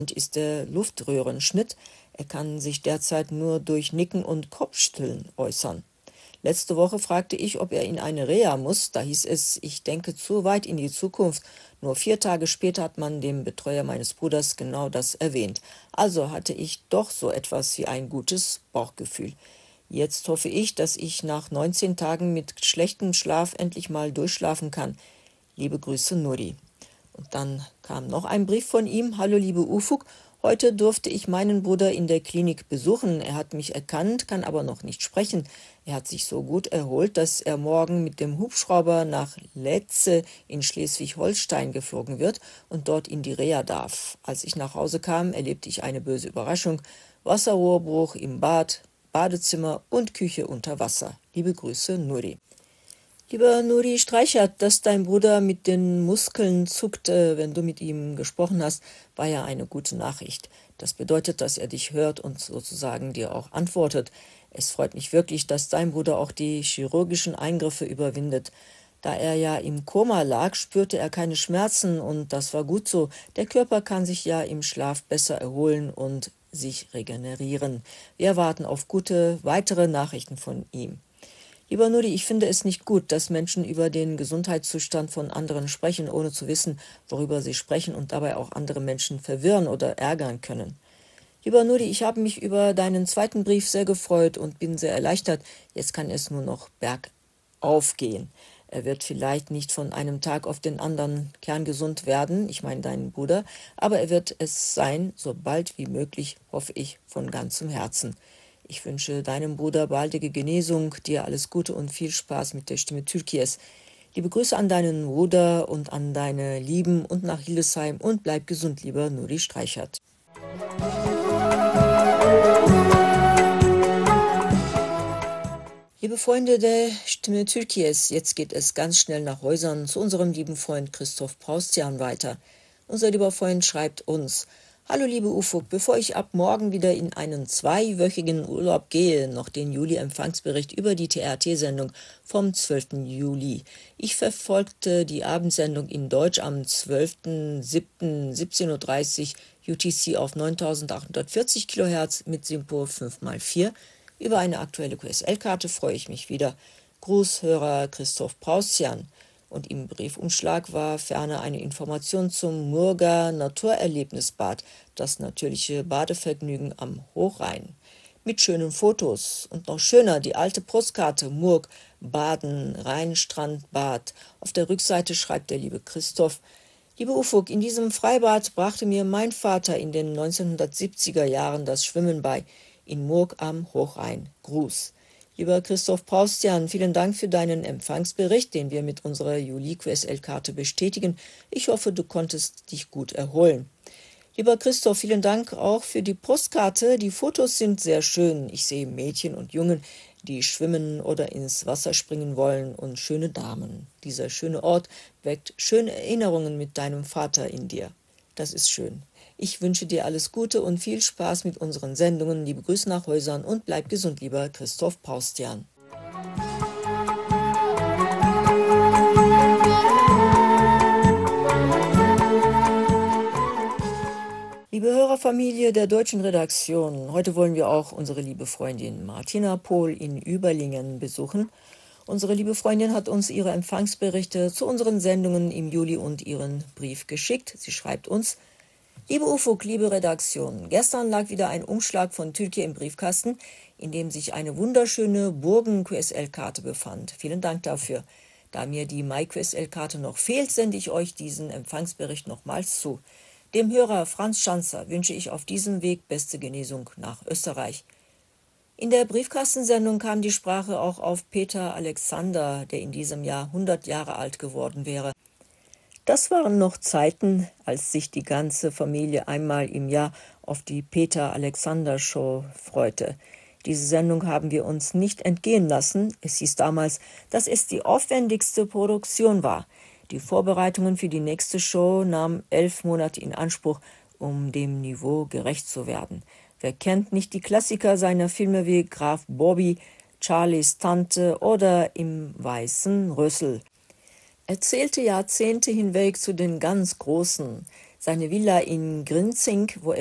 ist der Luftröhrenschnitt. Er kann sich derzeit nur durch Nicken und Kopfschütteln äußern. Letzte Woche fragte ich, ob er in eine Reha muss. Da hieß es, ich denke zu weit in die Zukunft. Nur 4 Tage später hat man dem Betreuer meines Bruders genau das erwähnt. Also hatte ich doch so etwas wie ein gutes Bauchgefühl. Jetzt hoffe ich, dass ich nach 19 Tagen mit schlechtem Schlaf endlich mal durchschlafen kann. Liebe Grüße, Nuri. Und dann kam noch ein Brief von ihm. Hallo liebe Ufuk, heute durfte ich meinen Bruder in der Klinik besuchen. Er hat mich erkannt, kann aber noch nicht sprechen. Er hat sich so gut erholt, dass er morgen mit dem Hubschrauber nach Letze in Schleswig-Holstein geflogen wird und dort in die Reha darf. Als ich nach Hause kam, erlebte ich eine böse Überraschung. Wasserrohrbruch im Bad, Badezimmer und Küche unter Wasser. Liebe Grüße, Nuri. Lieber Nuri Streichert, dass dein Bruder mit den Muskeln zuckt, wenn du mit ihm gesprochen hast, war ja eine gute Nachricht. Das bedeutet, dass er dich hört und sozusagen dir auch antwortet. Es freut mich wirklich, dass dein Bruder auch die chirurgischen Eingriffe überwindet. Da er ja im Koma lag, spürte er keine Schmerzen und das war gut so. Der Körper kann sich ja im Schlaf besser erholen und sich regenerieren. Wir erwarten auf gute weitere Nachrichten von ihm. Lieber Nuri, ich finde es nicht gut, dass Menschen über den Gesundheitszustand von anderen sprechen, ohne zu wissen, worüber sie sprechen und dabei auch andere Menschen verwirren oder ärgern können. Lieber Nuri, ich habe mich über deinen zweiten Brief sehr gefreut und bin sehr erleichtert. Jetzt kann es nur noch bergauf gehen. Er wird vielleicht nicht von einem Tag auf den anderen kerngesund werden, ich meine deinen Bruder, aber er wird es sein, so bald wie möglich, hoffe ich, von ganzem Herzen. Ich wünsche deinem Bruder baldige Genesung, dir alles Gute und viel Spaß mit der Stimme Türkies. Liebe Grüße an deinen Bruder und an deine Lieben und nach Hildesheim und bleib gesund, lieber Nuri Streichert. Liebe Freunde der Stimme Türkies, jetzt geht es ganz schnell nach Häusern zu unserem lieben Freund Christoph Paustian weiter. Unser lieber Freund schreibt uns: Hallo liebe Ufuk, bevor ich ab morgen wieder in einen 2-wöchigen Urlaub gehe, noch den Juli-Empfangsbericht über die TRT-Sendung vom 12. Juli. Ich verfolgte die Abendsendung in Deutsch am 12.07.17:30 Uhr UTC auf 9840 kHz mit Simpo 5x4. Über eine aktuelle QSL-Karte freue ich mich wieder. Gruß, Hörer Christoph Paustian. Und im Briefumschlag war ferner eine Information zum Murger Naturerlebnisbad, das natürliche Badevergnügen am Hochrhein. Mit schönen Fotos und noch schöner die alte Postkarte Murg, Baden, Rheinstrandbad. Auf der Rückseite schreibt der liebe Christoph: Liebe Ufuk, in diesem Freibad brachte mir mein Vater in den 1970er Jahren das Schwimmen bei, in Murg am Hochrhein. Gruß. Lieber Christoph Paustian, vielen Dank für deinen Empfangsbericht, den wir mit unserer Juli-QSL-Karte bestätigen. Ich hoffe, du konntest dich gut erholen. Lieber Christoph, vielen Dank auch für die Postkarte. Die Fotos sind sehr schön. Ich sehe Mädchen und Jungen, die schwimmen oder ins Wasser springen wollen und schöne Damen. Dieser schöne Ort weckt schöne Erinnerungen mit deinem Vater in dir. Das ist schön. Ich wünsche dir alles Gute und viel Spaß mit unseren Sendungen. Liebe Grüße nach Häusern und bleib gesund, lieber Christoph Paustian. Liebe Hörerfamilie der deutschen Redaktion, heute wollen wir auch unsere liebe Freundin Martina Pohl in Überlingen besuchen. Unsere liebe Freundin hat uns ihre Empfangsberichte zu unseren Sendungen im Juli und ihren Brief geschickt. Sie schreibt uns: Liebe Ufuk, liebe Redaktion, gestern lag wieder ein Umschlag von Türkei im Briefkasten, in dem sich eine wunderschöne Burgen-QSL-Karte befand. Vielen Dank dafür. Da mir die MyQSL-Karte noch fehlt, sende ich euch diesen Empfangsbericht nochmals zu. Dem Hörer Franz Schanzer wünsche ich auf diesem Weg beste Genesung nach Österreich. In der Briefkastensendung kam die Sprache auch auf Peter Alexander, der in diesem Jahr 100 Jahre alt geworden wäre. Das waren noch Zeiten, als sich die ganze Familie einmal im Jahr auf die Peter-Alexander-Show freute. Diese Sendung haben wir uns nicht entgehen lassen. Es hieß damals, dass es die aufwendigste Produktion war. Die Vorbereitungen für die nächste Show nahmen 11 Monate in Anspruch, um dem Niveau gerecht zu werden. Wer kennt nicht die Klassiker seiner Filme wie Graf Bobby, Charlies Tante oder Im weißen Rössel? Er zählte Jahrzehnte hinweg zu den ganz Großen. Seine Villa in Grinzing, wo